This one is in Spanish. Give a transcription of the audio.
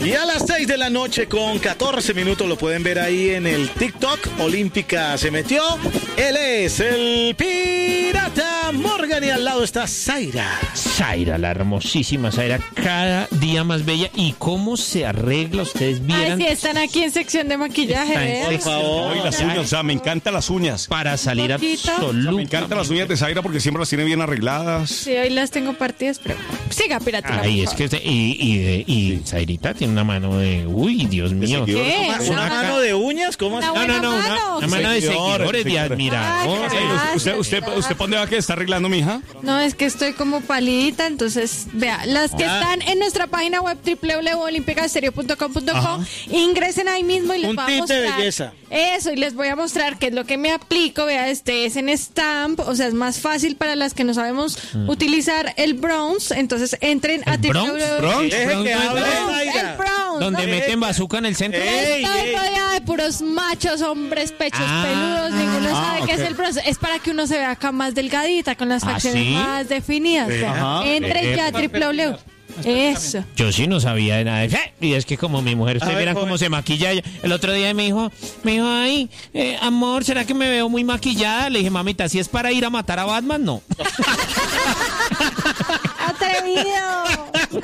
Y a las 6 de la noche con 14 minutos lo pueden ver ahí en el TikTok. Olímpica se metió. Él es el Pirata Morgan y al lado está Zaira. Zaira, la hermosísima Zaira, cada día más bella. ¿Y cómo se arregla? Ustedes vieran. Ay, sí, están aquí en sección de maquillaje. Está en vean. Por favor. Hoy las uñas, o sea, me encantan las uñas. Para salir Poquito. absoluto. Me encantan las uñas de Zaira porque siempre las tiene bien arregladas. Sí, hoy las tengo partidas, pero siga, pirata. Ay, es que y Zairita tiene una mano de. Uy, Dios mío. ¿Qué? ¿Una mano de uñas? ¿Cómo así? Una No, mano. una mano de Señor, seguidores, de señor. admiradores. Ay, ¿Usted para dónde va que está arreglando, mija? No, es que estoy como palidita, entonces, vea, las que están en nuestra página web www.olimpicaestereo.com.co, ingresen ahí mismo y les Un voy a tip de mostrar. belleza. Eso, y les voy a mostrar qué es lo que me aplico, vea, este es en Stamp, o sea, es más fácil para las que no sabemos utilizar el bronze, entonces entren a ¿El bronze? Deje que hable el Zaira. bronze, Donde ¿no? meten bazooka en el centro. Ey, Estoy ey. rodeada de puros machos, hombres, pechos peludos, ninguno sabe qué es el bronce. Es para que uno se vea acá más delgadita, con las facciones ¿sí? más definidas. vea. Ajá. Entren ya a www. Eso. Yo sí no sabía de nada de y es que como mi mujer, ustedes ver, vieran joven. cómo se maquilla ella. El otro día me dijo, ay, amor, ¿será que me veo muy maquillada? Le dije, mamita, si es para ir a matar a Batman, no. ¡Atrevido!